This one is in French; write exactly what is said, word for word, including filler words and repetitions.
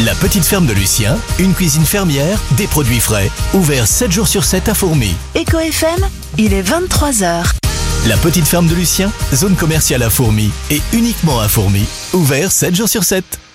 La petite ferme de Lucien, une cuisine fermière, des produits frais, ouvert sept jours sur sept à Fourmi. Eco F M, il est vingt-trois heures. La petite ferme de Lucien, zone commerciale à Fourmi et uniquement à Fourmi, ouvert sept jours sur sept.